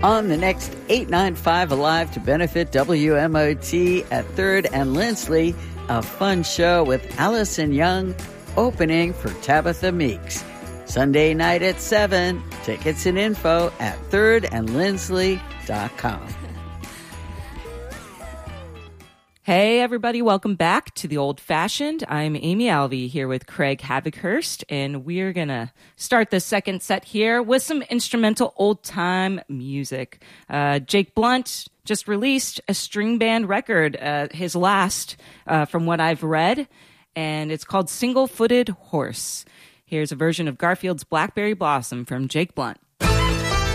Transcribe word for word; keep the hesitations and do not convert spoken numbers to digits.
on the next eight ninety-five Alive to benefit W M O T at third and Lindsley, a fun show with Allison Young opening for Tabitha Meeks. Sunday night at seven. Tickets and info at third and lindsley dot com. Hey, everybody. Welcome back to The Old Fashioned. I'm Amy Alvey here with Craig Havikhurst, and we're going to start the second set here with some instrumental old-time music. Uh, Jake Blunt just released a string band record, uh, his last, uh, from what I've read, and it's called Single-Footed Horse. Here's a version of Garfield's Blackberry Blossom from Jake Blunt.